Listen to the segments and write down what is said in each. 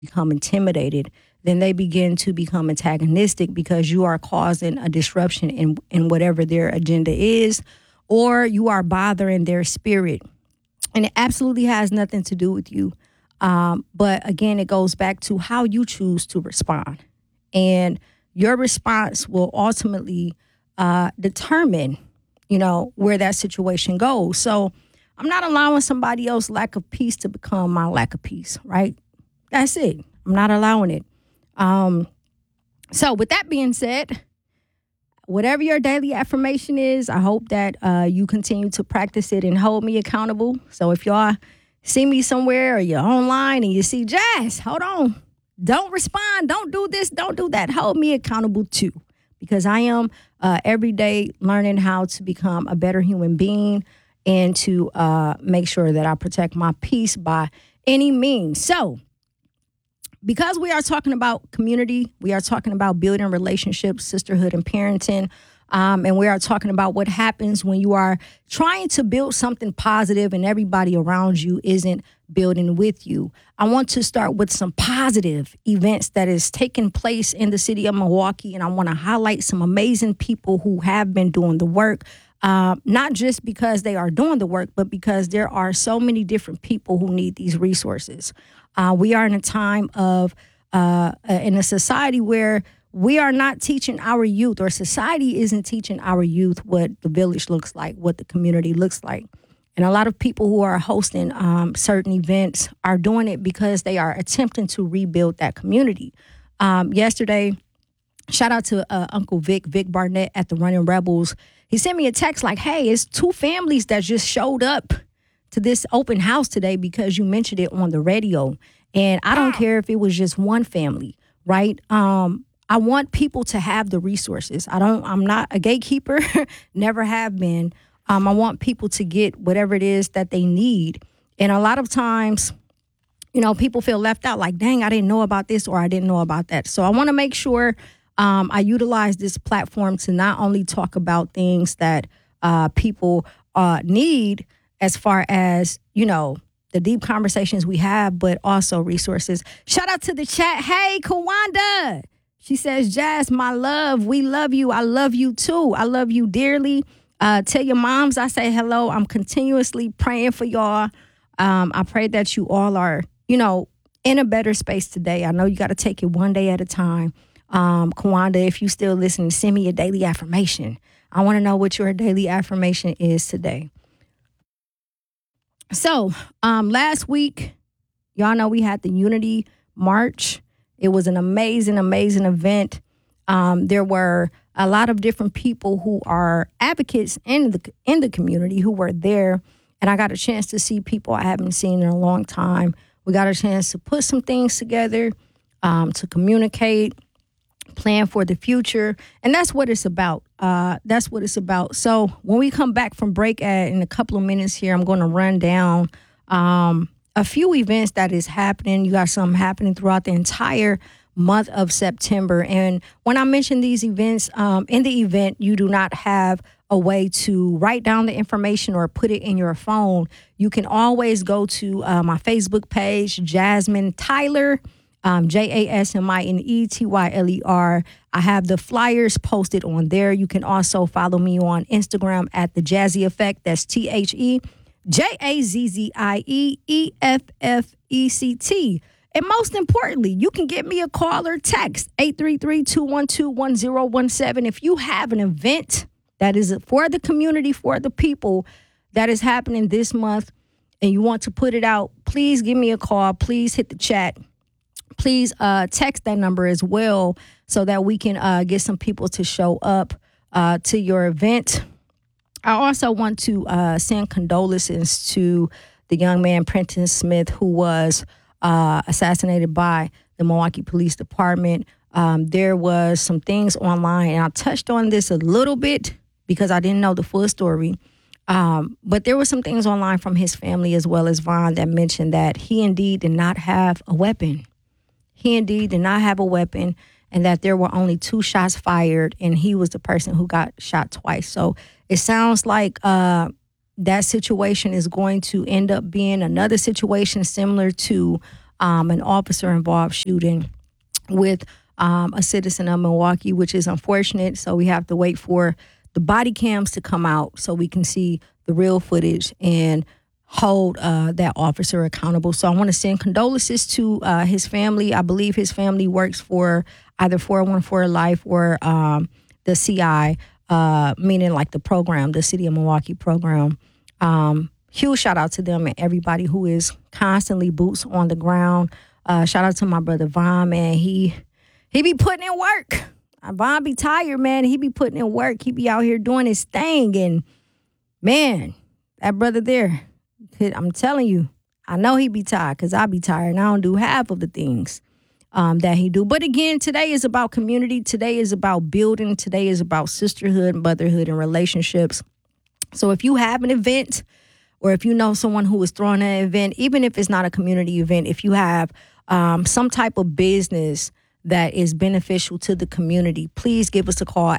become intimidated, then they begin to become antagonistic because you are causing a disruption in whatever their agenda is, or you are bothering their spirit. And it absolutely has nothing to do with you. But again, it goes back to how you choose to respond. And your response will ultimately determine, where that situation goes. So I'm not allowing somebody else's lack of peace to become my lack of peace, right? That's it. I'm not allowing it. So with that being said, whatever your daily affirmation is, I hope that you continue to practice it and hold me accountable. So if y'all see me somewhere or you're online and you see, Jazz, hold on, don't respond, don't do this, don't do that, hold me accountable too. Because I am every day learning how to become a better human being and to make sure that I protect my peace by any means. So, because we are talking about community, we are talking about building relationships, sisterhood, and parenting, and we are talking about what happens when you are trying to build something positive and everybody around you isn't building with you. I want to start with some positive events that is taking place in the city of Milwaukee, and I want to highlight some amazing people who have been doing the work. Not just because they are doing the work, but because there are so many different people who need these resources. We are in a time of, in a society where we are not teaching our youth, or society isn't teaching our youth what the village looks like, what the community looks like. And a lot of people who are hosting certain events are doing it because they are attempting to rebuild that community. Yesterday, shout out to Uncle Vic Barnett at the Running Rebels. He sent me a text like, hey, it's 2 families that just showed up to this open house today because you mentioned it on the radio. And I don't care if it was just one family, right? I want people to have the resources. I'm not a gatekeeper, never have been. I want people to get whatever it is that they need. And a lot of times, people feel left out like, dang, I didn't know about this or I didn't know about that. So I want to make sure I utilize this platform to not only talk about things that people need as far as, the deep conversations we have, but also resources. Shout out to the chat. Hey, Kawanda. She says, Jazz, my love, we love you. I love you too. I love you dearly. Tell your moms I say hello. I'm continuously praying for y'all. I pray that you all are, in a better space today. I know you got to take it one day at a time. Kawanda, if you still listen, send me a daily affirmation. I want to know what your daily affirmation is today. So last week, y'all know we had the Unity March. It was an amazing, amazing event. There were a lot of different people who are advocates in the community who were there. And I got a chance to see people I haven't seen in a long time. We got a chance to put some things together, to communicate, plan for the future. And that's what it's about. That's what it's about. So when we come back from break in a couple of minutes here, I'm going to run down a few events that is happening. You got some happening throughout the entire month of September. And when I mention these events, in the event, you do not have a way to write down the information or put it in your phone, you can always go to my Facebook page, Jasmine Tyler, JasmineTyler. I have the flyers posted on there. You can also follow me on Instagram at The Jazzy Effect. That's TheJazzieEffect. And most importantly, you can give me a call or text 833-212-1017. If you have an event that is for the community, for the people, that is happening this month and you want to put it out, please give me a call. Please hit the chat. Please text that number as well so that we can get some people to show up to your event. I also want to send condolences to the young man, Prenton Smith, who was assassinated by the Milwaukee Police Department. There was some things online, and I touched on this a little bit because I didn't know the full story. But there were some things online from his family as well as Vaughn that mentioned that he indeed did not have a weapon. He indeed did not have a weapon, and that there were only 2 shots fired, and he was the person who got shot twice. So it sounds like that situation is going to end up being another situation similar to an officer-involved shooting with a citizen of Milwaukee, which is unfortunate. So we have to wait for the body cams to come out so we can see the real footage and hold that officer accountable. So I want to send condolences to his family. I believe his family works for either 414 Life or the CI, meaning like the program, the City of Milwaukee program. Huge shout out to them and everybody who is constantly boots on the ground. Shout out to my brother Von, man. He be putting in work. Von be tired, man. He be putting in work. He be out here doing his thing. And, man, that brother there, I'm telling you, I know he be tired because I be tired and I don't do half of the things that he do. But, again, today is about community. Today is about building. Today is about sisterhood, motherhood, and relationships. So if you have an event or if you know someone who is throwing an event, even if it's not a community event, if you have some type of business that is beneficial to the community, please give us a call,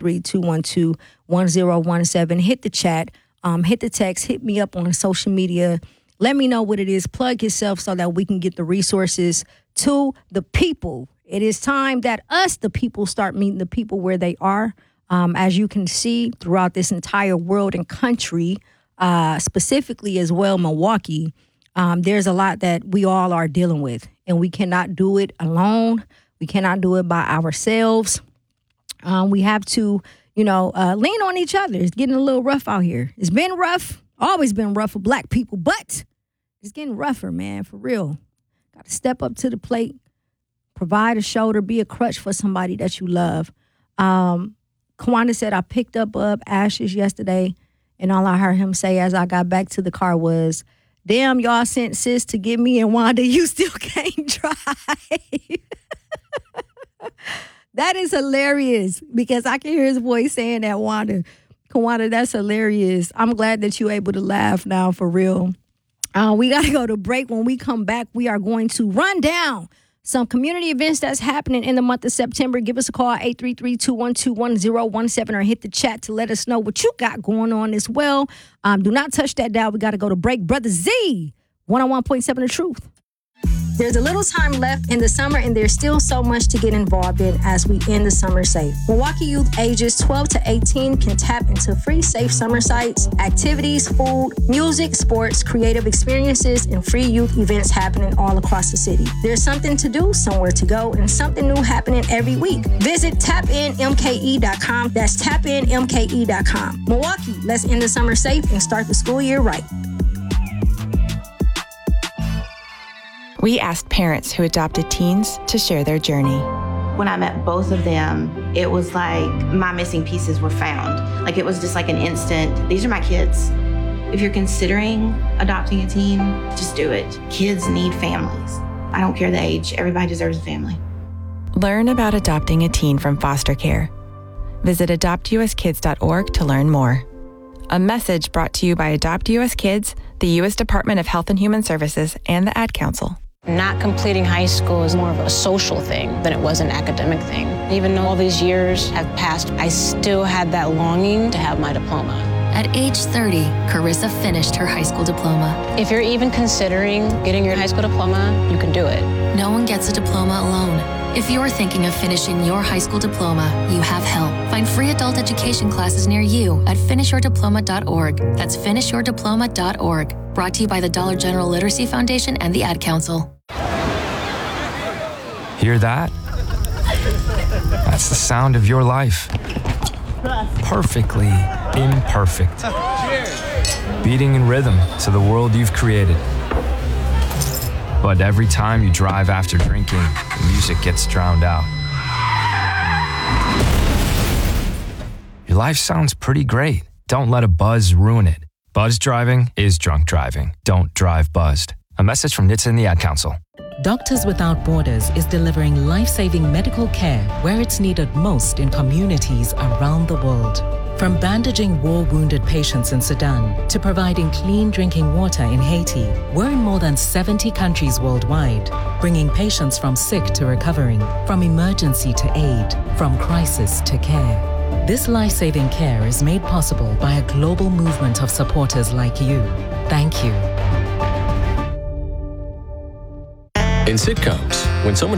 833-212-1017. Hit the chat, hit the text, hit me up on social media. Let me know what it is. Plug yourself so that we can get the resources to the people. It is time that us, the people, start meeting the people where they are. As you can see throughout this entire world and country, specifically as well, Milwaukee, there's a lot that we all are dealing with, and we cannot do it alone. We cannot do it by ourselves. We have to, lean on each other. It's getting a little rough out here. It's been rough, always been rough for Black people, but it's getting rougher, man, for real. Got to step up to the plate, provide a shoulder, be a crutch for somebody that you love. Kawanda said, I picked up Ashes yesterday, and all I heard him say as I got back to the car was, damn, y'all sent sis to get me, and Wanda, you still can't drive. That is hilarious because I can hear his voice saying that, Wanda. Kawanda, that's hilarious. I'm glad that you're able to laugh now, for real. We got to go to break. When we come back, we are going to run down some community events that's happening in the month of September. Give us a call, 833-212-1017, or hit the chat to let us know what you got going on as well. Do not touch that dial. We got to go to break. Brother Z, 101.7 The Truth. There's a little time left in the summer, and there's still so much to get involved in as we end the summer safe. Milwaukee youth ages 12 to 18 can tap into free safe summer sites, activities, food, music, sports, creative experiences, and free youth events happening all across the city. There's something to do, somewhere to go, and something new happening every week. Visit tapinmke.com. That's tapinmke.com. Milwaukee, let's end the summer safe and start the school year right. We asked parents who adopted teens to share their journey. When I met both of them, it was like my missing pieces were found. Like it was just like an instant, these are my kids. If you're considering adopting a teen, just do it. Kids need families. I don't care the age, everybody deserves a family. Learn about adopting a teen from foster care. Visit adoptuskids.org to learn more. A message brought to you by Adopt US Kids, the U.S. Department of Health and Human Services, and the Ad Council. Not completing high school is more of a social thing than it was an academic thing. Even though all these years have passed, I still had that longing to have my diploma. At age 30, Carissa finished her high school diploma. If you're even considering getting your high school diploma, you can do it. No one gets a diploma alone. If you're thinking of finishing your high school diploma, you have help. Find free adult education classes near you at finishyourdiploma.org. That's finishyourdiploma.org. Brought to you by the Dollar General Literacy Foundation and the Ad Council. Hear that? That's the sound of your life. Perfectly imperfect. Beating in rhythm to the world you've created. But every time you drive after drinking, the music gets drowned out. Your life sounds pretty great. Don't let a buzz ruin it. Buzz driving is drunk driving. Don't drive buzzed. A message from NHTSA and the Ad Council. Doctors Without Borders is delivering life-saving medical care where it's needed most in communities around the world. From bandaging war-wounded patients in Sudan to providing clean drinking water in Haiti, we're in more than 70 countries worldwide, bringing patients from sick to recovering, from emergency to aid, from crisis to care. This life-saving care is made possible by a global movement of supporters like you. Thank you. In sitcoms, when someone